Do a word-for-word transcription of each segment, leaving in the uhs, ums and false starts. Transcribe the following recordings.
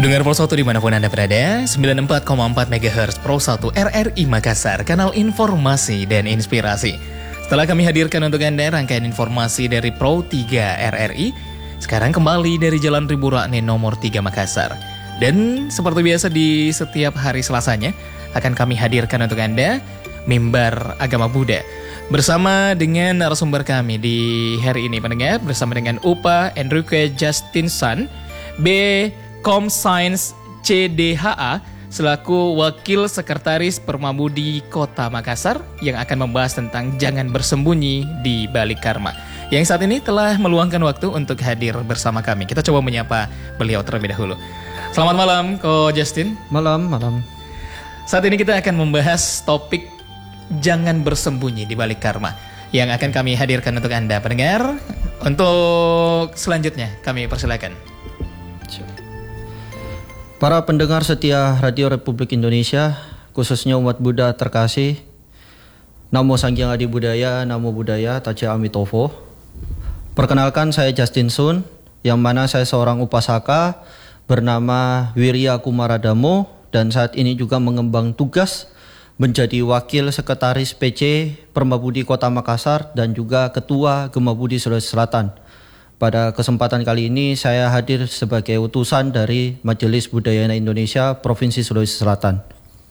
Pendengar Pro satu dimanapun Anda berada, sembilan puluh empat koma empat megahertz Pro satu R R I Makassar, kanal informasi dan inspirasi. Setelah kami hadirkan untuk Anda rangkaian informasi dari Pro tiga R R I, sekarang kembali dari Jalan Ribu Rakne nomor tiga Makassar. Dan seperti biasa di setiap hari Selasanya, akan kami hadirkan untuk Anda Mimbar Agama Buddha. Bersama dengan narasumber kami di hari ini, pendengar, bersama dengan Upa Enrique Justinson, B. Com Science C D H A, selaku Wakil Sekretaris Permabudi Kota Makassar, yang akan membahas tentang jangan bersembunyi di balik karma, yang saat ini telah meluangkan waktu untuk hadir bersama kami. Kita coba menyapa beliau terlebih dahulu. Selamat malam, Ko Justin. Malam, malam. Saat ini kita akan membahas topik jangan bersembunyi di balik karma, yang akan kami hadirkan untuk Anda, pendengar. Untuk selanjutnya, kami persilakan. Para pendengar setia Radio Republik Indonesia, khususnya umat Buddha terkasih, Namo Sanghyang Adi Budaya, Namo Buddhaya, Taja Amitofo. Perkenalkan, saya Justin Sun, yang mana saya seorang upasaka bernama Wirya Kumaradamo, dan saat ini juga mengembang tugas menjadi Wakil Sekretaris P C Permabudi Kota Makassar dan juga Ketua Gemabudi Sulawesi Selatan. Pada kesempatan kali ini saya hadir sebagai utusan dari Majelis Budayana Indonesia Provinsi Sulawesi Selatan.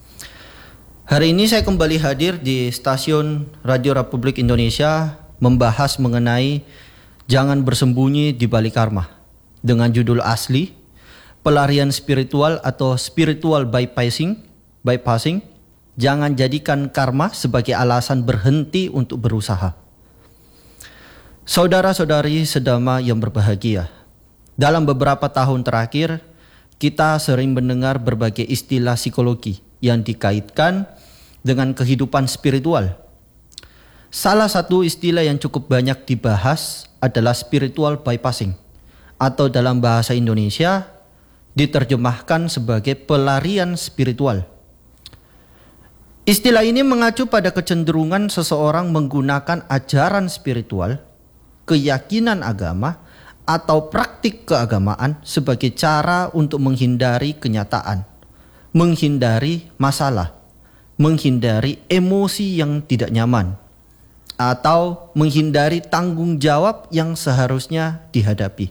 Hari ini saya kembali hadir di stasiun Radio Republik Indonesia membahas mengenai jangan bersembunyi di balik karma, dengan judul asli pelarian spiritual atau spiritual bypassing, bypassing, jangan jadikan karma sebagai alasan berhenti untuk berusaha. Saudara-saudari sedama yang berbahagia, dalam beberapa tahun terakhir kita sering mendengar berbagai istilah psikologi yang dikaitkan dengan kehidupan spiritual. Salah satu istilah yang cukup banyak dibahas adalah spiritual bypassing, atau dalam bahasa Indonesia diterjemahkan sebagai pelarian spiritual. Istilah ini mengacu pada kecenderungan seseorang menggunakan ajaran spiritual, keyakinan agama, atau praktik keagamaan sebagai cara untuk menghindari kenyataan, menghindari masalah, menghindari emosi yang tidak nyaman, atau menghindari tanggung jawab yang seharusnya dihadapi.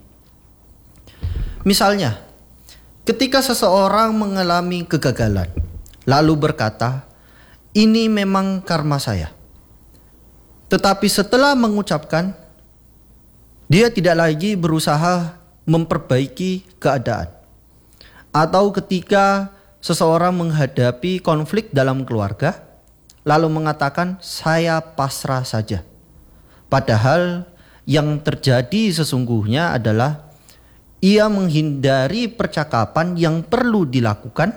Misalnya, ketika seseorang mengalami kegagalan, lalu berkata, "Ini memang karma saya." Tetapi setelah mengucapkan, dia tidak lagi berusaha memperbaiki keadaan. Atau ketika seseorang menghadapi konflik dalam keluarga, lalu mengatakan, "Saya pasrah saja." Padahal yang terjadi sesungguhnya adalah ia menghindari percakapan yang perlu dilakukan.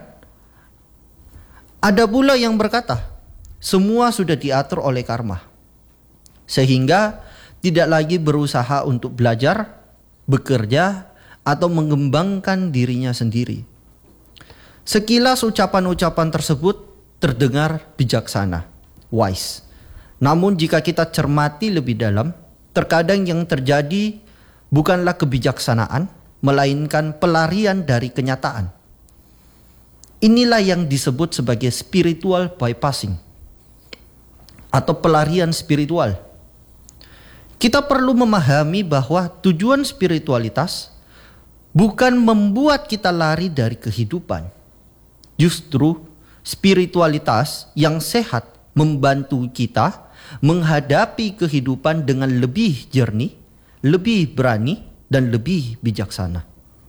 Ada pula yang berkata, semua sudah diatur oleh karma, sehingga tidak lagi berusaha untuk belajar, bekerja, atau mengembangkan dirinya sendiri. Sekilas ucapan-ucapan tersebut terdengar bijaksana, wise. Namun jika kita cermati lebih dalam, terkadang yang terjadi bukanlah kebijaksanaan, melainkan pelarian dari kenyataan. Inilah yang disebut sebagai spiritual bypassing, atau pelarian spiritual. Kita perlu memahami bahwa tujuan spiritualitas bukan membuat kita lari dari kehidupan. Justru spiritualitas yang sehat membantu kita menghadapi kehidupan dengan lebih jernih, lebih berani, dan lebih bijaksana.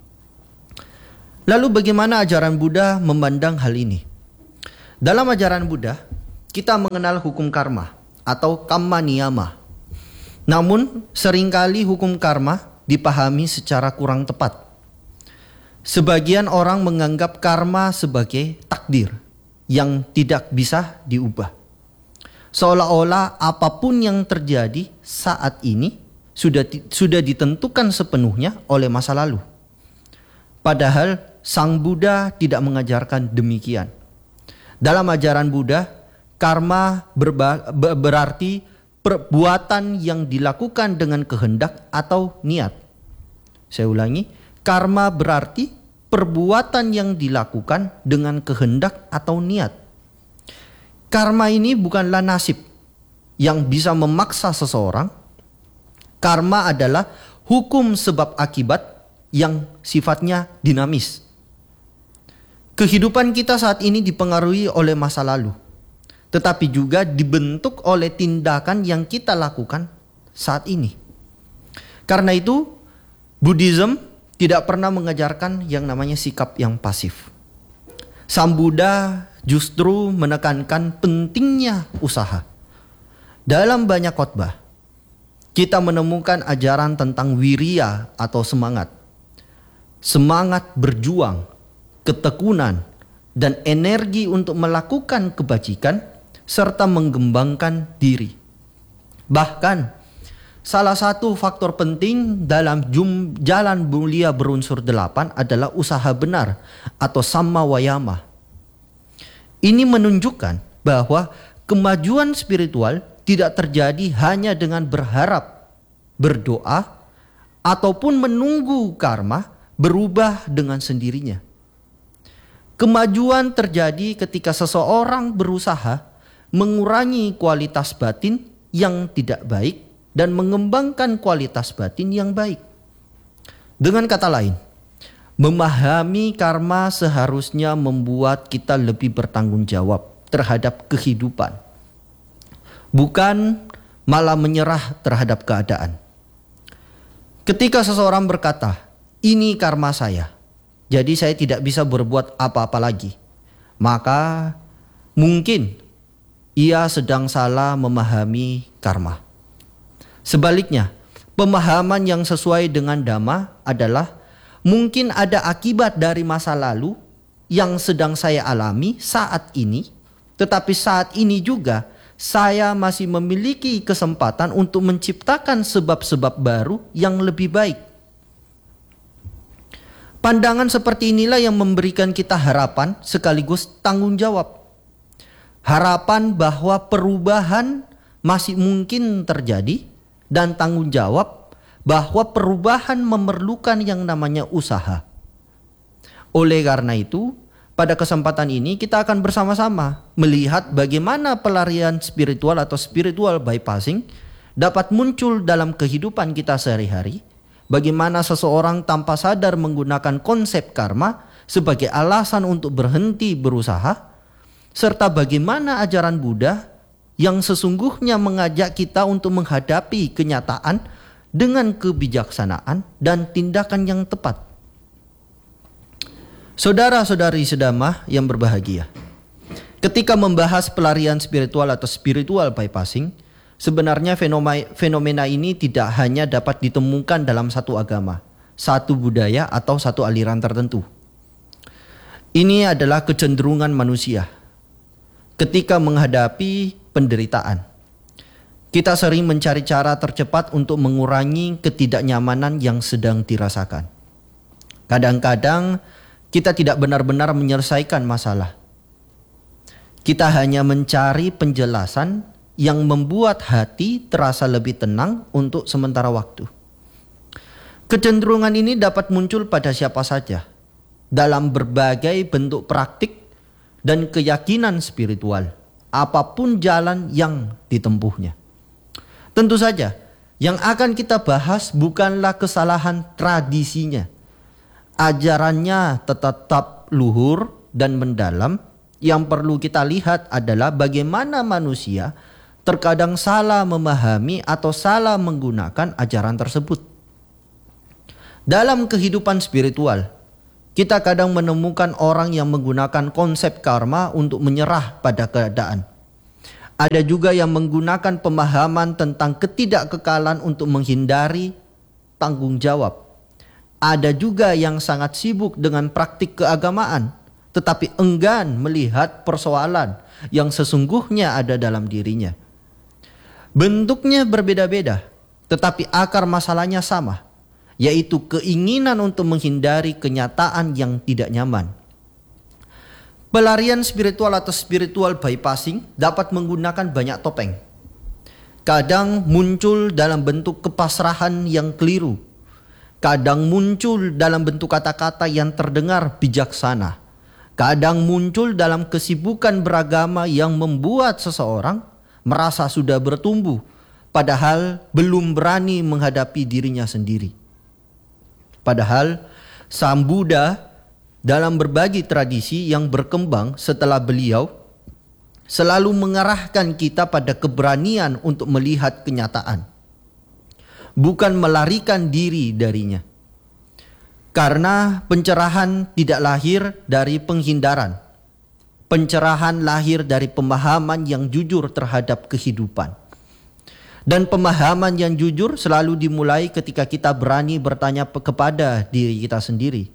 Lalu bagaimana ajaran Buddha memandang hal ini? Dalam ajaran Buddha, kita mengenal hukum karma atau kamma niyama. Namun seringkali hukum karma dipahami secara kurang tepat. Sebagian orang menganggap karma sebagai takdir yang tidak bisa diubah. Seolah-olah apapun yang terjadi saat ini sudah sudah ditentukan sepenuhnya oleh masa lalu. Padahal Sang Buddha tidak mengajarkan demikian. Dalam ajaran Buddha, karma berba, berarti perbuatan yang dilakukan dengan kehendak atau niat. Saya ulangi, karma berarti perbuatan yang dilakukan dengan kehendak atau niat. Karma ini bukanlah nasib yang bisa memaksa seseorang. Karma adalah hukum sebab akibat yang sifatnya dinamis. Kehidupan kita saat ini dipengaruhi oleh masa lalu, tetapi juga dibentuk oleh tindakan yang kita lakukan saat ini. Karena itu, Buddhism tidak pernah mengajarkan yang namanya sikap yang pasif. Sang Buddha justru menekankan pentingnya usaha. Dalam banyak khotbah, kita menemukan ajaran tentang wirya atau semangat. Semangat berjuang, ketekunan, dan energi untuk melakukan kebajikan serta mengembangkan diri. Bahkan, salah satu faktor penting dalam jum, jalan mulia berunsur delapan adalah usaha benar atau samma wayama. Ini menunjukkan bahwa kemajuan spiritual tidak terjadi hanya dengan berharap, berdoa, ataupun menunggu karma berubah dengan sendirinya. Kemajuan terjadi ketika seseorang berusaha mengurangi kualitas batin yang tidak baik dan mengembangkan kualitas batin yang baik. Dengan kata lain, memahami karma seharusnya membuat kita lebih bertanggung jawab terhadap kehidupan, bukan malah menyerah terhadap keadaan. Ketika seseorang berkata, "Ini karma saya, jadi saya tidak bisa berbuat apa-apa lagi," maka mungkin ia sedang salah memahami karma. Sebaliknya, pemahaman yang sesuai dengan Dhamma adalah mungkin ada akibat dari masa lalu yang sedang saya alami saat ini, tetapi saat ini juga saya masih memiliki kesempatan untuk menciptakan sebab-sebab baru yang lebih baik. Pandangan seperti inilah yang memberikan kita harapan sekaligus tanggung jawab. Harapan bahwa perubahan masih mungkin terjadi dan tanggung jawab bahwa perubahan memerlukan yang namanya usaha. Oleh karena itu, pada kesempatan ini kita akan bersama-sama melihat bagaimana pelarian spiritual atau spiritual bypassing dapat muncul dalam kehidupan kita sehari-hari. Bagaimana seseorang tanpa sadar menggunakan konsep karma sebagai alasan untuk berhenti berusaha, serta bagaimana ajaran Buddha yang sesungguhnya mengajak kita untuk menghadapi kenyataan dengan kebijaksanaan dan tindakan yang tepat. Saudara-saudari sedamah yang berbahagia, ketika membahas pelarian spiritual atau spiritual bypassing, sebenarnya fenomena, fenomena ini tidak hanya dapat ditemukan dalam satu agama, satu budaya atau satu aliran tertentu. Ini adalah kecenderungan manusia ketika menghadapi penderitaan. Kita sering mencari cara tercepat untuk mengurangi ketidaknyamanan yang sedang dirasakan. Kadang-kadang kita tidak benar-benar menyelesaikan masalah. Kita hanya mencari penjelasan yang membuat hati terasa lebih tenang untuk sementara waktu. Kecenderungan ini dapat muncul pada siapa saja dalam berbagai bentuk praktik dan keyakinan spiritual, apapun jalan yang ditempuhnya. Tentu saja, yang akan kita bahas bukanlah kesalahan tradisinya. Ajarannya tetap luhur dan mendalam. Yang perlu kita lihat adalah bagaimana manusia terkadang salah memahami atau salah menggunakan ajaran tersebut. Dalam kehidupan spiritual, kita kadang menemukan orang yang menggunakan konsep karma untuk menyerah pada keadaan. Ada juga yang menggunakan pemahaman tentang ketidakkekalan untuk menghindari tanggung jawab. Ada juga yang sangat sibuk dengan praktik keagamaan, tetapi enggan melihat persoalan yang sesungguhnya ada dalam dirinya. Bentuknya berbeda-beda, tetapi akar masalahnya sama, yaitu keinginan untuk menghindari kenyataan yang tidak nyaman. Pelarian spiritual atau spiritual bypassing dapat menggunakan banyak topeng. Kadang muncul dalam bentuk kepasrahan yang keliru. kadang muncul dalam bentuk kata-kata yang terdengar bijaksana, kadang muncul dalam kesibukan beragama yang membuat seseorang merasa sudah bertumbuh, padahal belum berani menghadapi dirinya sendiri. Padahal Sang Buddha dalam berbagai tradisi yang berkembang setelah beliau selalu mengarahkan kita pada keberanian untuk melihat kenyataan, bukan melarikan diri darinya. Karena pencerahan tidak lahir dari penghindaran. Pencerahan lahir dari pemahaman yang jujur terhadap kehidupan. Dan pemahaman yang jujur selalu dimulai ketika kita berani bertanya kepada diri kita sendiri.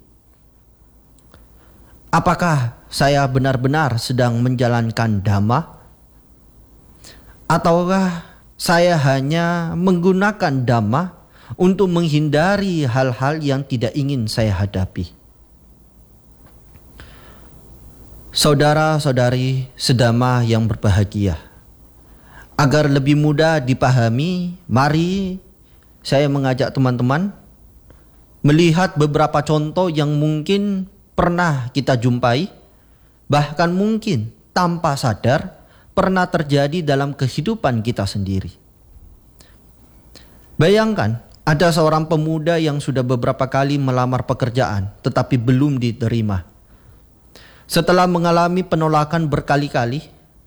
Apakah saya benar-benar sedang menjalankan Dhamma? Ataukah saya hanya menggunakan Dhamma untuk menghindari hal-hal yang tidak ingin saya hadapi? Saudara-saudari sedama yang berbahagia, agar lebih mudah dipahami, mari saya mengajak teman-teman melihat beberapa contoh yang mungkin pernah kita jumpai, bahkan mungkin tanpa sadar pernah terjadi dalam kehidupan kita sendiri. Bayangkan ada seorang pemuda yang sudah beberapa kali melamar pekerjaan tetapi belum diterima. Setelah mengalami penolakan berkali-kali,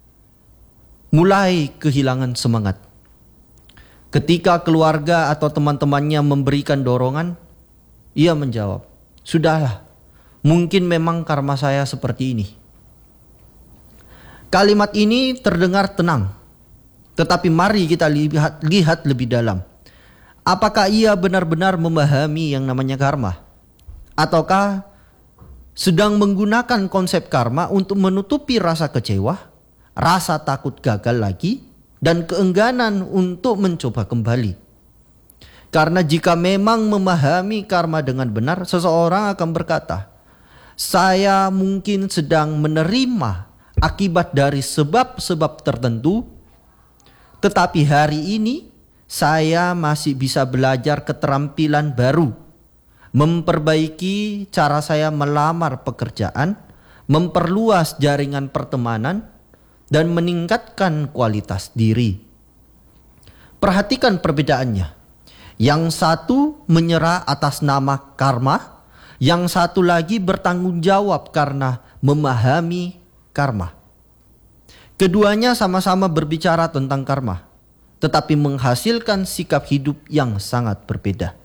mulai kehilangan semangat. Ketika keluarga atau teman-temannya memberikan dorongan, ia menjawab, "Sudahlah, mungkin memang karma saya seperti ini." Kalimat ini terdengar tenang, tetapi mari kita lihat, lihat lebih dalam. Apakah ia benar-benar memahami yang namanya karma? Ataukah sedang menggunakan konsep karma untuk menutupi rasa kecewa, rasa takut gagal lagi, dan keengganan untuk mencoba kembali? Karena jika memang memahami karma dengan benar, seseorang akan berkata, "Saya mungkin sedang menerima akibat dari sebab-sebab tertentu, tetapi hari ini saya masih bisa belajar keterampilan baru, memperbaiki cara saya melamar pekerjaan, memperluas jaringan pertemanan, dan meningkatkan kualitas diri." Perhatikan perbedaannya. Yang satu menyerah atas nama karma, yang satu lagi bertanggung jawab karena memahami karma. Keduanya sama-sama berbicara tentang karma, tetapi menghasilkan sikap hidup yang sangat berbeda.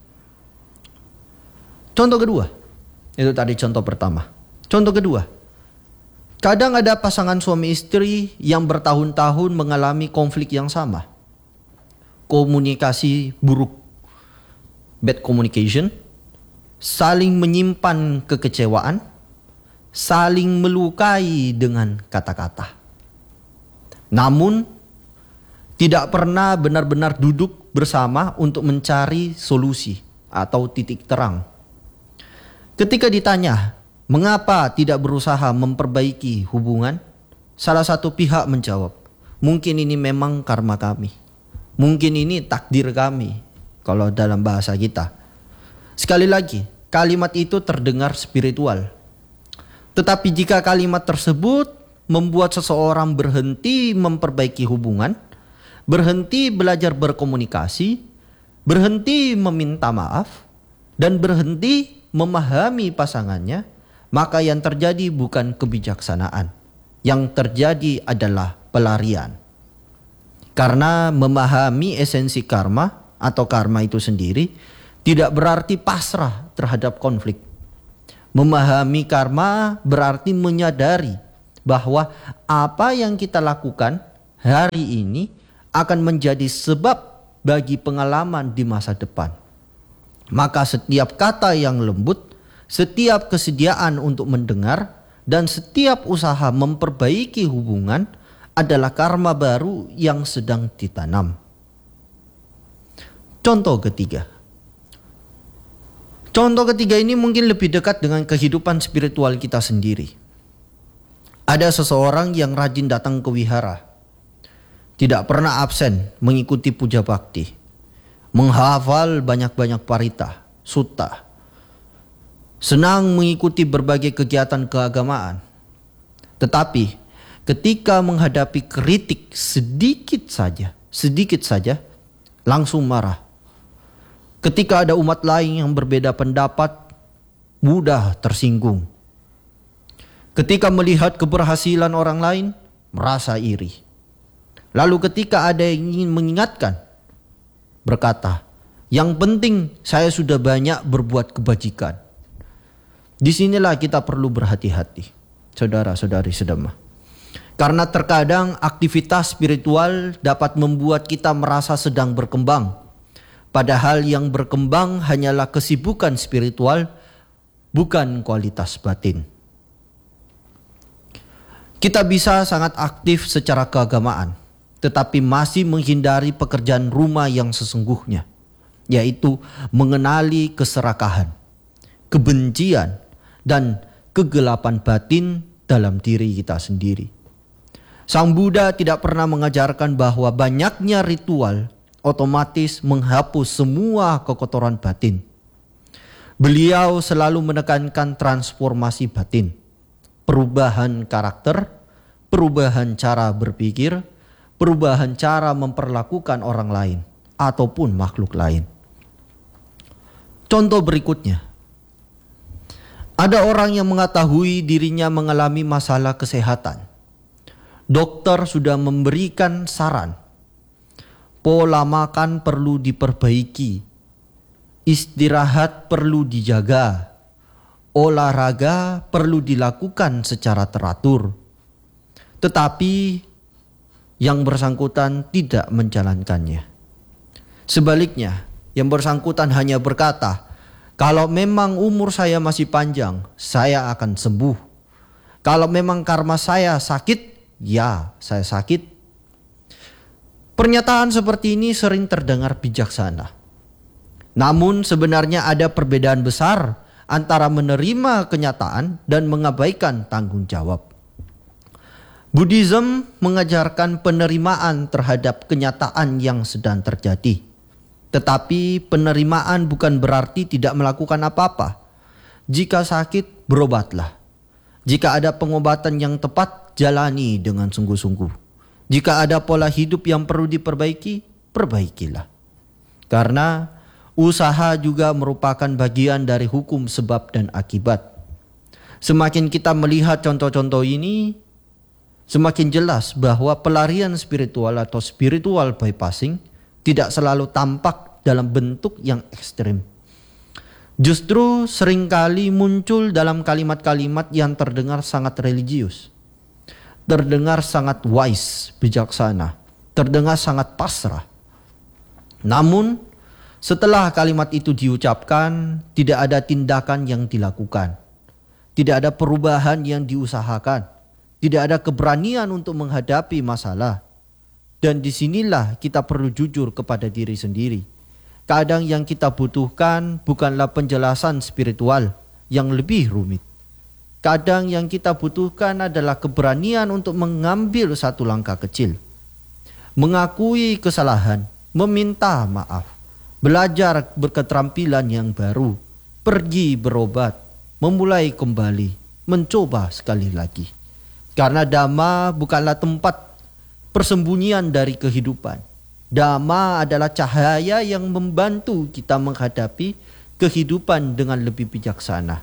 Contoh kedua, itu tadi contoh pertama. Contoh kedua, kadang ada pasangan suami istri yang bertahun-tahun mengalami konflik yang sama. Komunikasi buruk, bad communication, saling menyimpan kekecewaan, saling melukai dengan kata-kata. Namun, tidak pernah benar-benar duduk bersama untuk mencari solusi atau titik terang. Ketika ditanya, mengapa tidak berusaha memperbaiki hubungan? Salah satu pihak menjawab, "Mungkin ini memang karma kami. Mungkin ini takdir kami," kalau dalam bahasa kita. Sekali lagi, kalimat itu terdengar spiritual. Tetapi jika kalimat tersebut membuat seseorang berhenti memperbaiki hubungan, berhenti belajar berkomunikasi, berhenti meminta maaf, dan berhenti memahami pasangannya, maka yang terjadi bukan kebijaksanaan. Yang terjadi adalah pelarian. Karena memahami esensi karma atau karma itu sendiri tidak berarti pasrah terhadap konflik. Memahami karma berarti menyadari bahwa apa yang kita lakukan hari ini akan menjadi sebab bagi pengalaman di masa depan. Maka setiap kata yang lembut, setiap kesediaan untuk mendengar, dan setiap usaha memperbaiki hubungan adalah karma baru yang sedang ditanam. Contoh ketiga. Contoh ketiga ini mungkin lebih dekat dengan kehidupan spiritual kita sendiri. Ada seseorang yang rajin datang ke wihara, tidak pernah absen mengikuti puja bakti, menghafal banyak-banyak parita, sutta, senang mengikuti berbagai kegiatan keagamaan. Tetapi ketika menghadapi kritik sedikit saja, sedikit saja, langsung marah. Ketika ada umat lain yang berbeda pendapat, mudah tersinggung. Ketika melihat keberhasilan orang lain, merasa iri. Lalu ketika ada yang ingin mengingatkan, berkata, yang penting saya sudah banyak berbuat kebajikan. Disinilah kita perlu berhati-hati, saudara-saudari sedemah. Karena terkadang aktivitas spiritual dapat membuat kita merasa sedang berkembang. Padahal yang berkembang hanyalah kesibukan spiritual, bukan kualitas batin. Kita bisa sangat aktif secara keagamaan, tetapi masih menghindari pekerjaan rumah yang sesungguhnya, yaitu mengenali keserakahan, kebencian, dan kegelapan batin dalam diri kita sendiri. Sang Buddha tidak pernah mengajarkan bahwa banyaknya ritual otomatis menghapus semua kekotoran batin. Beliau selalu menekankan transformasi batin, perubahan karakter, perubahan cara berpikir, perubahan cara memperlakukan orang lain ataupun makhluk lain. Contoh berikutnya. Ada orang yang mengetahui dirinya mengalami masalah kesehatan. Dokter sudah memberikan saran. Pola makan perlu diperbaiki. Istirahat perlu dijaga. Olahraga perlu dilakukan secara teratur. Tetapi yang bersangkutan tidak menjalankannya. Sebaliknya, yang bersangkutan hanya berkata, kalau memang umur saya masih panjang, saya akan sembuh. Kalau memang karma saya sakit, ya saya sakit. Pernyataan seperti ini sering terdengar bijaksana. Namun sebenarnya ada perbedaan besar antara menerima kenyataan dan mengabaikan tanggung jawab. Buddhism mengajarkan penerimaan terhadap kenyataan yang sedang terjadi. Tetapi penerimaan bukan berarti tidak melakukan apa-apa. Jika sakit, berobatlah. Jika ada pengobatan yang tepat, jalani dengan sungguh-sungguh. Jika ada pola hidup yang perlu diperbaiki, perbaikilah. Karena usaha juga merupakan bagian dari hukum sebab dan akibat. Semakin kita melihat contoh-contoh ini, semakin jelas bahwa pelarian spiritual atau spiritual bypassing tidak selalu tampak dalam bentuk yang ekstrim. Justru seringkali muncul dalam kalimat-kalimat yang terdengar sangat religius, terdengar sangat wise, bijaksana, terdengar sangat pasrah. Namun, setelah kalimat itu diucapkan, tidak ada tindakan yang dilakukan, tidak ada perubahan yang diusahakan, tidak ada keberanian untuk menghadapi masalah. Dan disinilah kita perlu jujur kepada diri sendiri. Kadang yang kita butuhkan bukanlah penjelasan spiritual yang lebih rumit. Kadang yang kita butuhkan adalah keberanian untuk mengambil satu langkah kecil. Mengakui kesalahan, meminta maaf, belajar berketerampilan yang baru, pergi berobat, memulai kembali, mencoba sekali lagi. Karena Dhamma bukanlah tempat persembunyian dari kehidupan. Dhamma adalah cahaya yang membantu kita menghadapi kehidupan dengan lebih bijaksana.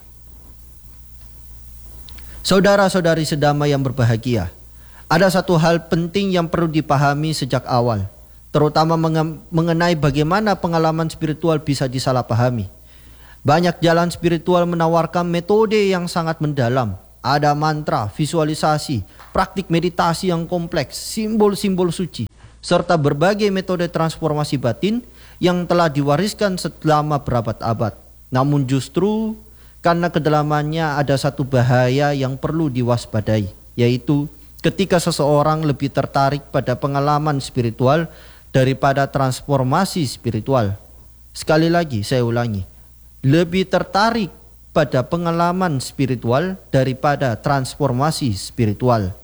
Saudara-saudari sedama yang berbahagia, ada satu hal penting yang perlu dipahami sejak awal, terutama mengenai bagaimana pengalaman spiritual bisa disalahpahami. Banyak jalan spiritual menawarkan metode yang sangat mendalam. Ada mantra, visualisasi, praktik meditasi yang kompleks, simbol-simbol suci, serta berbagai metode transformasi batin yang telah diwariskan selama berabad-abad. Namun justru karena kedalamannya ada satu bahaya yang perlu diwaspadai, yaitu ketika seseorang lebih tertarik pada pengalaman spiritual daripada transformasi spiritual. Sekali lagi saya ulangi, lebih tertarik pada pengalaman spiritual daripada transformasi spiritual.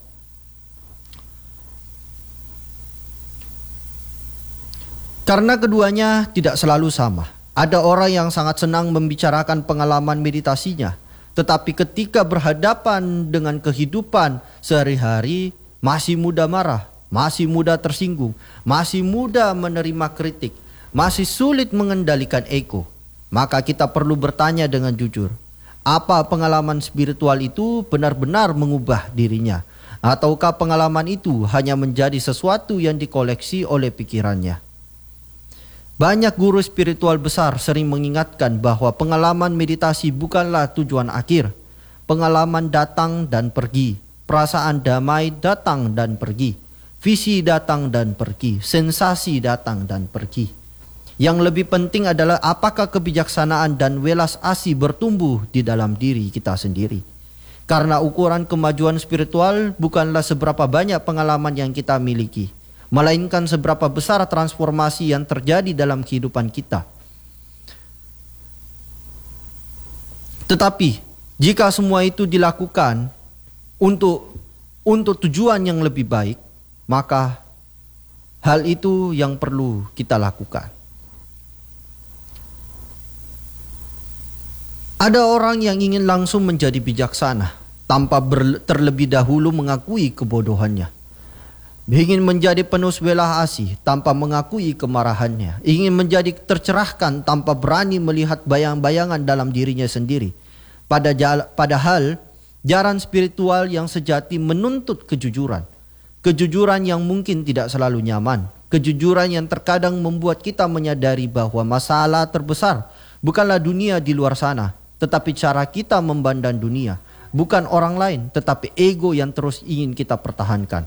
Karena keduanya tidak selalu sama. Ada orang yang sangat senang membicarakan pengalaman meditasinya, tetapi ketika berhadapan dengan kehidupan sehari-hari masih mudah marah, masih mudah tersinggung, masih mudah menerima kritik, masih sulit mengendalikan ego. Maka kita perlu bertanya dengan jujur, apa pengalaman spiritual itu benar-benar mengubah dirinya? Ataukah pengalaman itu hanya menjadi sesuatu yang dikoleksi oleh pikirannya? Banyak guru spiritual besar sering mengingatkan bahwa pengalaman meditasi bukanlah tujuan akhir. Pengalaman datang dan pergi, perasaan damai datang dan pergi, visi datang dan pergi, sensasi datang dan pergi. Yang lebih penting adalah apakah kebijaksanaan dan welas asih bertumbuh di dalam diri kita sendiri. Karena ukuran kemajuan spiritual bukanlah seberapa banyak pengalaman yang kita miliki, melainkan seberapa besar transformasi yang terjadi dalam kehidupan kita. Tetapi jika semua itu dilakukan untuk untuk tujuan yang lebih baik, maka hal itu yang perlu kita lakukan. Ada orang yang ingin langsung menjadi bijaksana tanpa ber, terlebih dahulu mengakui kebodohannya. Ingin menjadi penuh welas asih tanpa mengakui kemarahannya. Ingin menjadi tercerahkan tanpa berani melihat bayang-bayangan dalam dirinya sendiri. Pada jala, padahal jalan spiritual yang sejati menuntut kejujuran. Kejujuran yang mungkin tidak selalu nyaman. Kejujuran yang terkadang membuat kita menyadari bahwa masalah terbesar bukanlah dunia di luar sana, tetapi cara kita memandang dunia. Bukan orang lain, tetapi ego yang terus ingin kita pertahankan.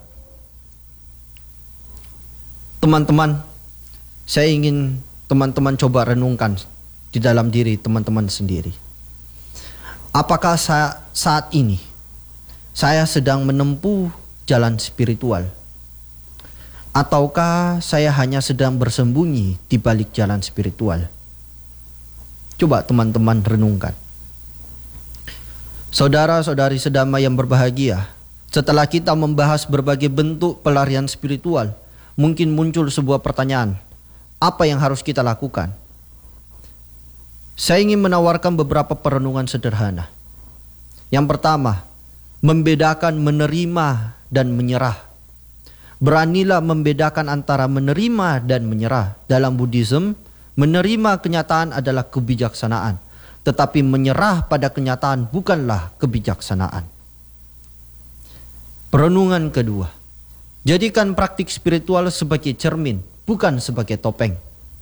Teman-teman, saya ingin teman-teman coba renungkan di dalam diri teman-teman sendiri. Apakah saya, saat ini saya sedang menempuh jalan spiritual? Ataukah saya hanya sedang bersembunyi di balik jalan spiritual? Coba teman-teman renungkan. Saudara-saudari sedama yang berbahagia, setelah kita membahas berbagai bentuk pelarian spiritual, mungkin muncul sebuah pertanyaan, apa yang harus kita lakukan? Saya ingin menawarkan beberapa perenungan sederhana. Yang pertama, membedakan menerima dan menyerah. Beranilah membedakan antara menerima dan menyerah. Dalam Buddhism, menerima kenyataan adalah kebijaksanaan, tetapi menyerah pada kenyataan bukanlah kebijaksanaan. Perenungan kedua, jadikan praktik spiritual sebagai cermin, bukan sebagai topeng.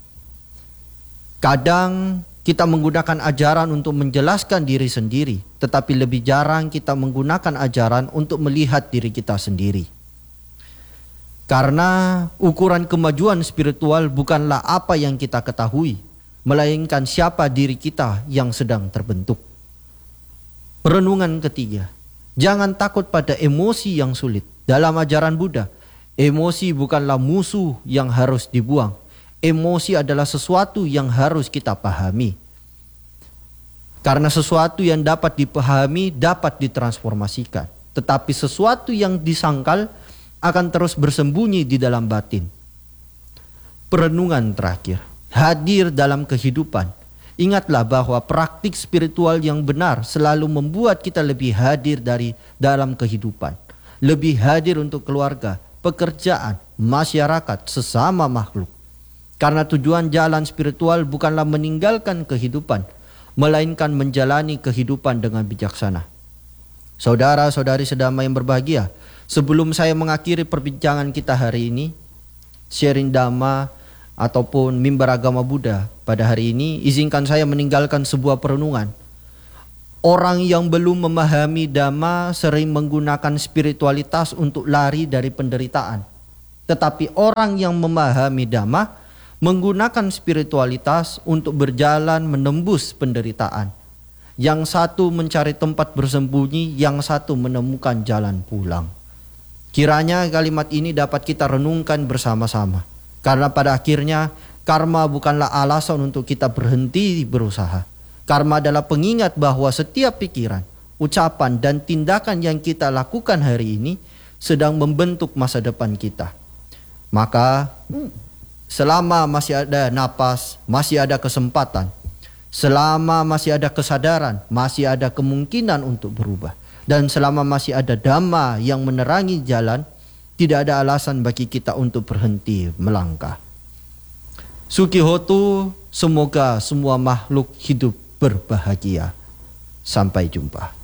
Kadang kita menggunakan ajaran untuk menjelaskan diri sendiri, tetapi lebih jarang kita menggunakan ajaran untuk melihat diri kita sendiri. Karena ukuran kemajuan spiritual bukanlah apa yang kita ketahui, melainkan siapa diri kita yang sedang terbentuk. Perenungan ketiga, jangan takut pada emosi yang sulit. Dalam ajaran Buddha, emosi bukanlah musuh yang harus dibuang. Emosi adalah sesuatu yang harus kita pahami. Karena sesuatu yang dapat dipahami dapat ditransformasikan. Tetapi sesuatu yang disangkal akan terus bersembunyi di dalam batin. Perenungan terakhir, hadir dalam kehidupan. Ingatlah bahwa praktik spiritual yang benar selalu membuat kita lebih hadir dari dalam kehidupan. Lebih hadir untuk keluarga, pekerjaan, masyarakat, sesama makhluk. Karena tujuan jalan spiritual bukanlah meninggalkan kehidupan, melainkan menjalani kehidupan dengan bijaksana. Saudara-saudari sedama yang berbahagia, sebelum saya mengakhiri perbincangan kita hari ini, sharing Dhamma ataupun mimbar agama Buddha pada hari ini, izinkan saya meninggalkan sebuah perenungan. Orang yang belum memahami Dhamma sering menggunakan spiritualitas untuk lari dari penderitaan. Tetapi orang yang memahami Dhamma menggunakan spiritualitas untuk berjalan menembus penderitaan. Yang satu mencari tempat bersembunyi, yang satu menemukan jalan pulang. Kiranya kalimat ini dapat kita renungkan bersama-sama. Karena pada akhirnya karma bukanlah alasan untuk kita berhenti berusaha. Karma adalah pengingat bahwa setiap pikiran, ucapan, dan tindakan yang kita lakukan hari ini sedang membentuk masa depan kita. Maka selama masih ada napas, masih ada kesempatan, selama masih ada kesadaran, masih ada kemungkinan untuk berubah. Dan selama masih ada Dhamma yang menerangi jalan, tidak ada alasan bagi kita untuk berhenti melangkah. Sukihotu, semoga semua makhluk hidup berbahagia. Sampai jumpa.